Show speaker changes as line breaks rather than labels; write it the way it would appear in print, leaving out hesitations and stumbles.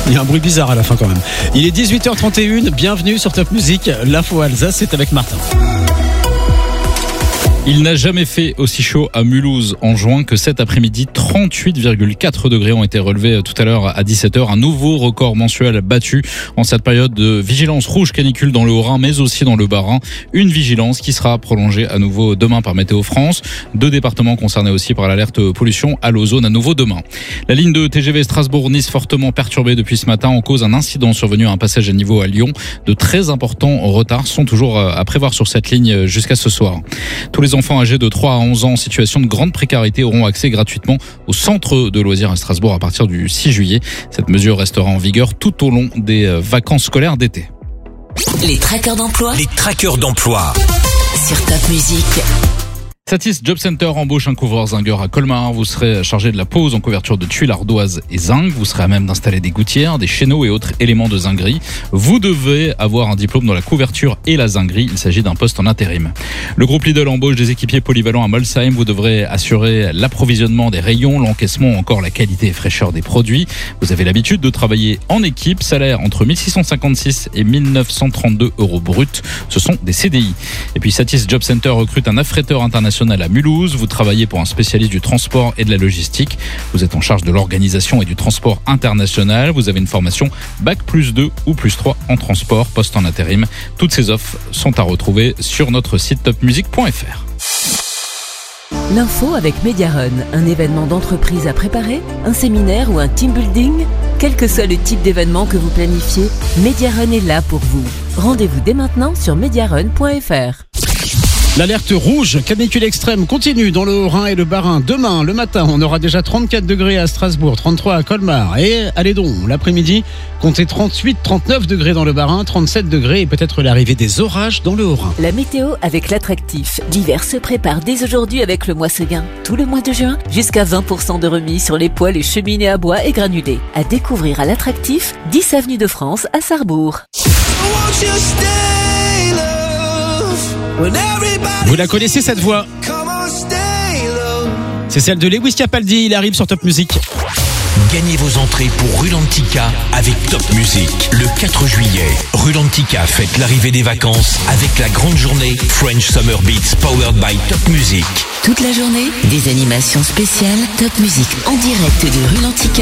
Il y a un bruit bizarre à la fin quand même. Il est 18h31, bienvenue sur Top Music. L'info Alsace, c'est avec Martin.
Il n'a jamais fait aussi chaud à Mulhouse en juin que cet après-midi. 38,4 degrés ont été relevés tout à l'heure à 17h. Un nouveau record mensuel battu en cette période de vigilance rouge canicule dans le Haut-Rhin, mais aussi dans le Bas-Rhin. Une vigilance qui sera prolongée à nouveau demain par Météo France. 2 départements concernés aussi par l'alerte pollution à l'ozone à nouveau demain. La ligne de TGV Strasbourg-Nice fortement perturbée depuis ce matin en cause d'un incident survenu à un passage à niveau à Lyon. De très importants retards sont toujours à prévoir sur cette ligne jusqu'à ce soir. Tous les enfants âgés de 3 à 11 ans en situation de grande précarité auront accès gratuitement au centre de loisirs à Strasbourg à partir du 6 juillet. Cette mesure restera en vigueur tout au long des vacances scolaires d'été.
Les trackers d'emploi.
Les trackers d'emploi.
Sur Top Music.
Satis Job Center embauche un couvreur zingueur à Colmar. Vous serez chargé de la pose en couverture de tuiles ardoises et zinc. Vous serez à même d'installer des gouttières, des chéneaux et autres éléments de zinguerie. Vous devez avoir un diplôme dans la couverture et la zinguerie. Il s'agit d'un poste en intérim. Le groupe Lidl embauche des équipiers polyvalents à Molsheim. Vous devrez assurer l'approvisionnement des rayons, l'encaissement, encore la qualité et fraîcheur des produits. Vous avez l'habitude de travailler en équipe. Salaire entre 1656 et 1932 euros brut. Ce sont des CDI. Et puis Satis Job Center recrute un affréteur international à Mulhouse. Vous travaillez pour un spécialiste du transport et de la logistique. Vous êtes en charge de l'organisation et du transport international. Vous avez une formation Bac+2 ou +3 en transport, poste en intérim. Toutes ces offres sont à retrouver sur notre site topmusic.fr.
L'info avec Mediarun, un événement d'entreprise à préparer, un séminaire ou un team building. Quel que soit le type d'événement que vous planifiez, Mediarun est là pour vous. Rendez-vous dès maintenant sur mediarun.fr.
L'alerte rouge, canicule extrême, continue dans le Haut-Rhin et le Bas-Rhin. Demain, le matin, on aura déjà 34 degrés à Strasbourg, 33 à Colmar. Et allez donc, l'après-midi, comptez 38, 39 degrés dans le Bas-Rhin, 37 degrés et peut-être l'arrivée des orages dans le Haut-Rhin.
La météo avec l'attractif. L'hiver se prépare dès aujourd'hui avec le mois Seguin. Tout le mois de juin, jusqu'à 20% de remise sur les poêles et cheminées à bois et granulés. À découvrir à l'attractif, 10 avenue de France à Sarrebourg.
Vous la connaissez cette voix? C'est celle de Lewis Capaldi, il arrive sur Top Music.
Gagnez vos entrées pour Rulantica avec Top Music. Le 4 juillet, Rulantica fête l'arrivée des vacances avec la grande journée French Summer Beats powered by Top Music.
Toute la journée, des animations spéciales Top Music en direct de Rulantica